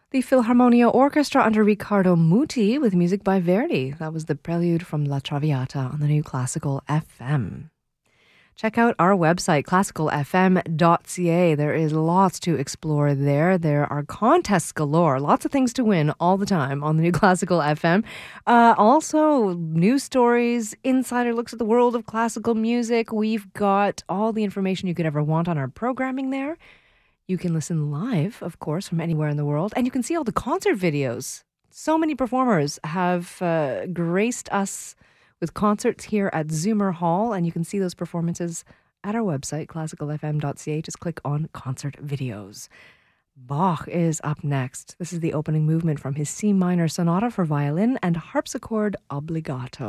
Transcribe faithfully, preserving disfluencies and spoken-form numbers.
The Philharmonia Orchestra under Riccardo Muti with music by Verdi. That was the prelude from La Traviata on the new Classical F M. Check out our website, classical f m dot c a. There is lots to explore there. There are contests galore, lots of things to win all the time on the new Classical F M. Uh, also, news stories, insider looks at the world of classical music. We've got all the information you could ever want on our programming there. You can listen live, of course, from anywhere in the world, and you can see all the concert videos. So many performers have uh, graced us with concerts here at Zoomer Hall, and you can see those performances at our website, classical f m dot c a. Just click on concert videos. Bach is up next. This is the opening movement from his C minor sonata for violin and harpsichord obbligato.